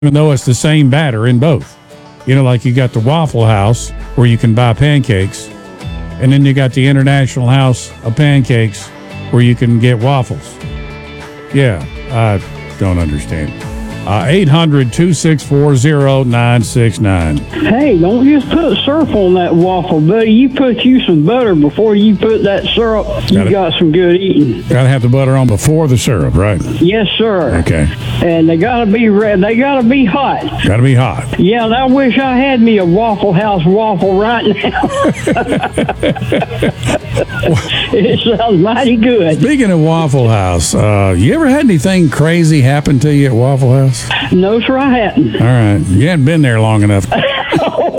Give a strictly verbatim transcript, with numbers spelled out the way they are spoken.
even though it's the same batter in both. You know, like you got the Waffle House where you can buy pancakes, and then you got the International House of Pancakes where you can get waffles. Yeah, I don't understand. Uh, eight hundred, two six four, zero nine six nine. Hey, don't just put syrup on that waffle, buddy. You put you some butter before you put that syrup. You Gotta- got some good eating. Got to have the butter on before the syrup, right? Yes, sir. Okay. And they gotta be red. They gotta be hot. Got to be hot. Yeah, and I wish I had me a Waffle House waffle right now. It sounds mighty good. Speaking of Waffle House, uh, you ever had anything crazy happen to you at Waffle House? No, sir, I hadn't. All right. You hadn't been there long enough.